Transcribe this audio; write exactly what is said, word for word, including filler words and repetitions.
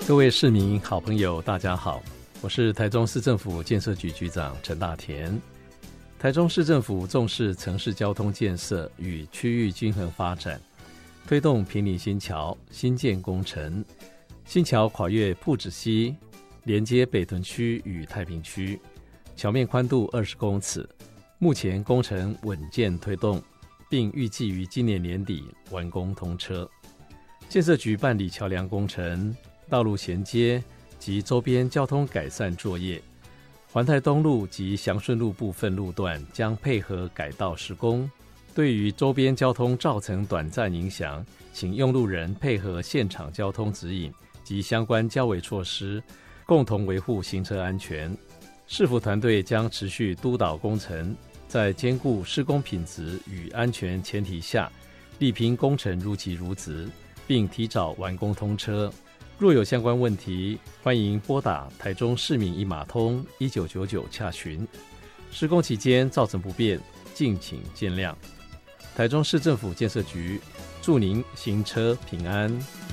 各位市民好朋友大家好，我是台中市政府建设局局长陈大田。台中市政府重视城市交通建设与区域均衡发展，推动坪林新桥新建工程。新桥跨越朴子溪，连接北屯区与太平区，桥面宽度二十公尺，目前工程稳健推动，并预计于今年年底完工通车。建设局办理桥梁工程、道路衔接及周边交通改善作业。环泰东路及祥顺路部分路段将配合改道施工，对于周边交通造成短暂影响，请用路人配合现场交通指引及相关交维措施，共同维护行车安全。市府团队将持续督导工程，在兼顾施工品质与安全前提下，力拼工程如期如职，并提早完工通车。若有相关问题，欢迎拨打台中市民一码通一九九九洽询。施工期间造成不便，敬请见谅。台中市政府建设局祝您行车平安。